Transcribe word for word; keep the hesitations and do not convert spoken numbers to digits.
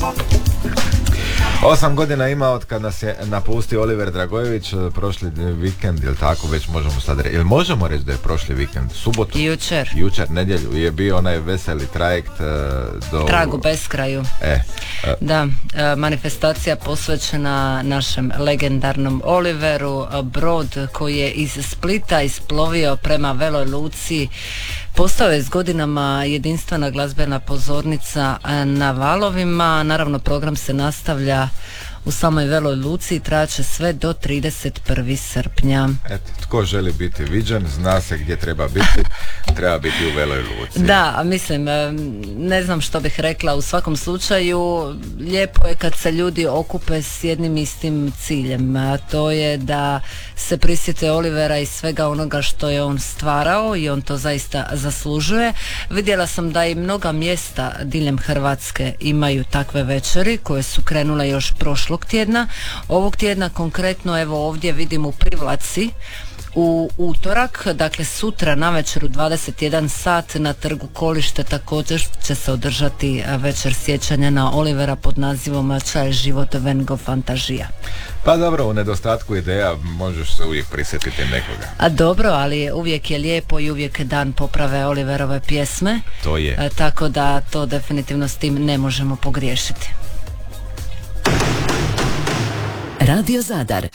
Osam godina ima od kad nas je napustio Oliver Dragojević, prošli vikend, ili tako već možemo sad reći, ili možemo reći da je prošli vikend, subotu, jučer, jučer nedjelju je bio onaj veseli trajekt do... Tragu beskraju. E, e. Da, manifestacija posvećena našem legendarnom Oliveru, brod koji je iz Splita isplovio prema Veloj Luci. Postao je s godinama jedinstvena glazbena pozornica na valovima. Naravno, program se nastavlja u samoj Veloj Luci i traće sve do trideset prvog srpnja. Eto, tko želi biti viđen, zna se gdje treba biti, treba biti u Veloj Luci. Da, mislim, ne znam što bih rekla, u svakom slučaju lijepo je kad se ljudi okupe s jednim istim ciljem, a to je da se prisjete Olivera i svega onoga što je on stvarao i on to zaista zaslužuje. Vidjela sam da i mnoga mjesta diljem Hrvatske imaju takve večeri koje su krenule još prošlog tjedna. Ovog tjedna konkretno, evo ovdje vidim u Privlaci u utorak, dakle sutra navečer u dvadeset jedan sat na trgu Kolište također će se održati večer sjećanja na Olivera pod nazivom Čaj život Van Gogh fantazija. Pa dobro, u nedostatku ideja možeš se uvijek prisjetiti nekoga. A dobro, ali uvijek je lijepo i uvijek je dan poprave Oliverove pjesme. To je. E, tako da to definitivno s tim ne možemo pogriješiti. Radio Zadar.